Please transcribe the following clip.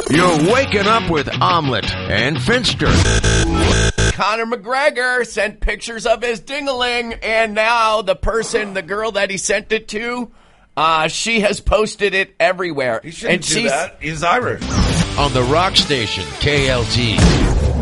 You're waking up with Omelette and Finster. Conor McGregor sent pictures of his ding-a-ling, and now the girl that he sent it to, she has posted it everywhere. He shouldn't do that. He's Irish. On the rock station, KLT.